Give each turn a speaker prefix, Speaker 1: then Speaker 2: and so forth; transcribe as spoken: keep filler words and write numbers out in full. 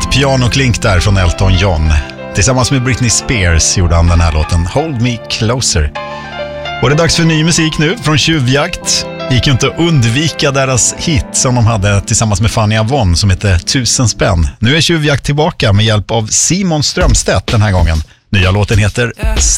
Speaker 1: ett pianoklink där från Elton John. Tillsammans med Britney Spears gjorde han den här låten Hold Me Closer. Och det är dags för ny musik nu från Tjuvjakt. Det gick ju inte att undvika deras hit som de hade tillsammans med Fanny Avon som heter Tusen spänn. Nu är Tjuvjakt tillbaka med hjälp av Simon Strömstedt den här gången. Nya låten heter